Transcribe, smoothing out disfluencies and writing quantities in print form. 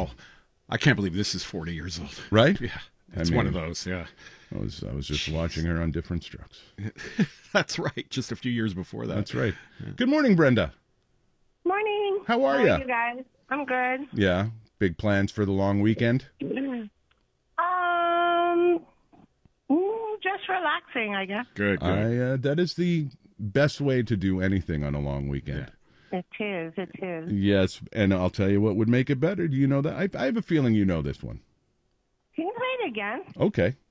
wow, I can't believe this is 40 years old. Right? Yeah, it's one of those. Yeah, I was just watching her on Diff'rent Strokes. that's right. Just a few years before that. That's right. Yeah. Good morning, Brenda. Morning. How are you guys? I'm good. Yeah. Big plans for the long weekend? Just relaxing, I guess. Good. That is the best way to do anything on a long weekend. Yeah. It is. Yes, and I'll tell you what would make it better. Do you know that? I have a feeling you know this one. Can you play it again? Okay.